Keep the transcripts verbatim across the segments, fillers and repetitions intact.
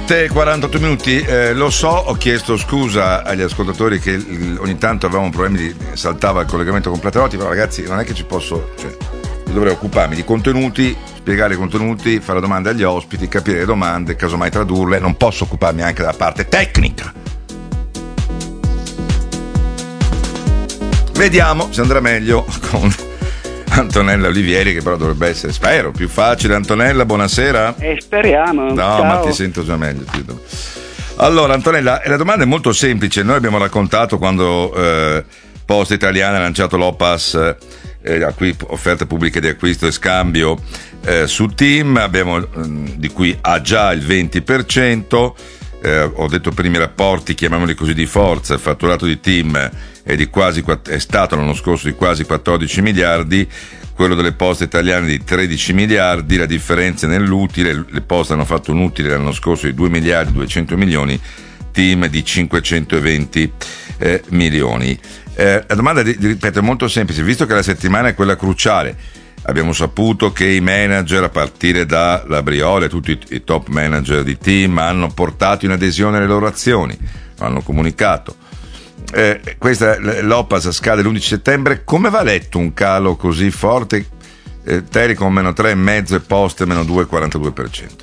sette e quarantotto minuti, eh, lo so, ho chiesto scusa agli ascoltatori che il, ogni tanto avevamo problemi di saltava il collegamento con Platerotti, però ragazzi non è che ci posso, cioè, io dovrei occuparmi di contenuti, spiegare i contenuti, fare domande agli ospiti, capire le domande, casomai tradurle, non posso occuparmi anche della parte tecnica. Vediamo se andrà meglio con Antonella Olivieri, che però dovrebbe essere, spero, più facile. Antonella, buonasera. Eh, speriamo. No, Ciao. ma ti sento già meglio. Tito. Allora, Antonella, la domanda è molto semplice. Noi abbiamo raccontato quando eh, Poste Italiane ha lanciato l'O P A S, eh, acqui- offerte pubbliche di acquisto e scambio eh, su TIM, abbiamo, eh, di cui ha già il venti per cento. Eh, ho detto primi rapporti, chiamiamoli così, di forza. Il fatturato di TIM è, di quasi, è stato l'anno scorso di quasi quattordici miliardi, quello delle Poste Italiane di tredici miliardi, la differenza nell'utile, le Poste hanno fatto un utile l'anno scorso di due miliardi duecento milioni, TIM di cinquecentoventi eh, milioni. Eh, la domanda, di, ripeto, è molto semplice, visto che la settimana è quella cruciale. Abbiamo saputo che i manager, a partire da Labriola e tutti i top manager di TIM, hanno portato in adesione le loro azioni, lo hanno comunicato. Eh, questa l'O P A S scade l'undici settembre. Come va letto un calo così forte? Eh, Telecom meno tre virgola cinque e Poste meno due virgola quarantadue per cento.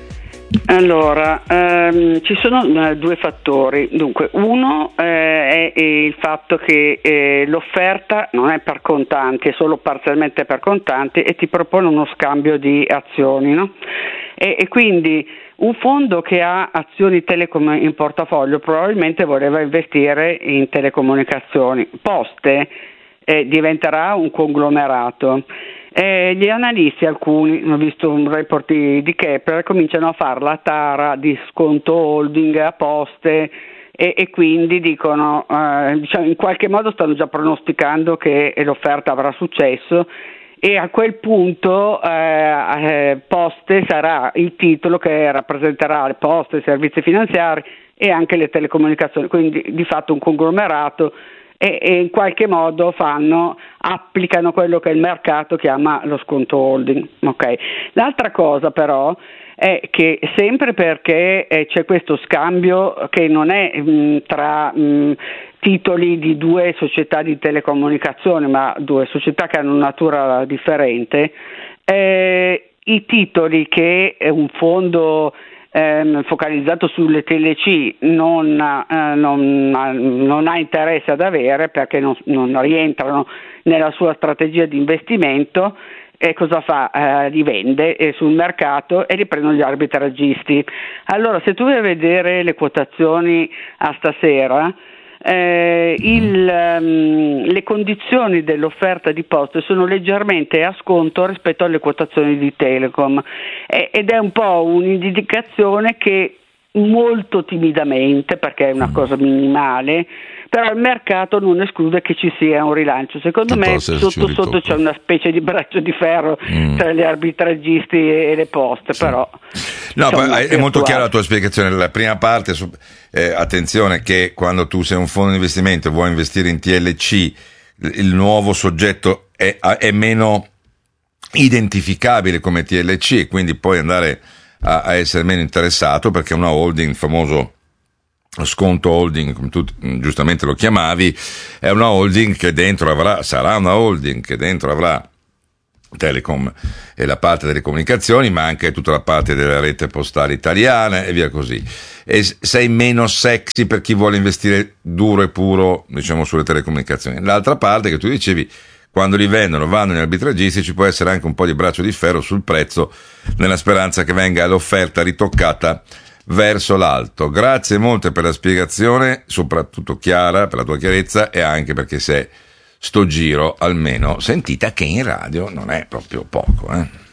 Allora, ehm, ci sono eh, due fattori. Dunque, uno eh, è il fatto che eh, l'offerta non è per contanti, è solo parzialmente per contanti e ti propone uno scambio di azioni, no? E, e quindi un fondo che ha azioni Telecom in portafoglio probabilmente voleva investire in telecomunicazioni. Poste eh, diventerà un conglomerato. Eh, gli analisti, alcuni, ho visto un report di, di Kepler, cominciano a fare la tara di sconto holding a Poste e, e quindi dicono, eh, diciamo, in qualche modo stanno già pronosticando che l'offerta avrà successo e a quel punto eh, eh, Poste sarà il titolo che rappresenterà le poste, i servizi finanziari e anche le telecomunicazioni, quindi di fatto un conglomerato. E, e in qualche modo fanno, applicano quello che il mercato chiama lo sconto holding. Okay. L'altra cosa però è che sempre perché eh, c'è questo scambio che non è mh, tra mh, titoli di due società di telecomunicazione, ma due società che hanno natura differente, eh, i titoli che un fondo Ehm, focalizzato sulle T L C non, eh, non, non ha interesse ad avere perché non, non rientrano nella sua strategia di investimento, e cosa fa? Eh, li vende eh, sul mercato e li prendono gli arbitraggisti. Allora, se tu vai a vedere le quotazioni a stasera, Eh, il, um, le condizioni dell'offerta di Poste sono leggermente a sconto rispetto alle quotazioni di Telecom eh, ed è un po' un'indicazione che molto timidamente, perché è una cosa minimale, però il mercato non esclude che ci sia un rilancio. Secondo me sotto sotto c'è una specie di braccio di ferro mm. tra gli arbitraggisti e le Poste, sì. Però no, è, è molto chiara la tua spiegazione. La prima parte, eh, attenzione che quando tu sei un fondo di investimento e vuoi investire in T L C, il nuovo soggetto è, è meno identificabile come T L C, quindi puoi andare a, a essere meno interessato, perché è una holding, il famoso sconto holding, come tu giustamente lo chiamavi, è una holding che dentro avrà, sarà una holding che dentro avrà Telecom e la parte delle comunicazioni, ma anche tutta la parte della rete postale italiana e via così. E sei meno sexy per chi vuole investire duro e puro, diciamo, sulle telecomunicazioni. L'altra parte che tu dicevi, quando li vendono, vanno in arbitragisti, ci può essere anche un po' di braccio di ferro sul prezzo, nella speranza che venga l'offerta ritoccata verso l'alto. Grazie molte per la spiegazione, soprattutto chiara, per la tua chiarezza, e anche perché se sto giro almeno sentita che in radio non è proprio poco, eh.